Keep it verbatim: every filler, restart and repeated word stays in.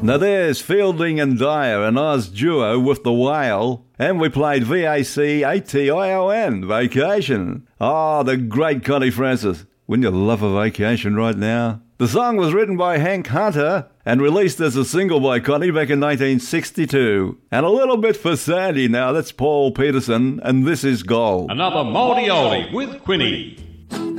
Now there's Fielding and Dyer, an Oz duo with The Whale, and we played V A C A T I O N, Vacation. Oh, the great Connie Francis. Wouldn't you love a vacation right now? The song was written by Hank Hunter and released as a single by Connie back in nineteen sixty-two. And a little bit for Sandy now, that's Paul Peterson, and this is Gold. Another Moldy Oldie with Quinny.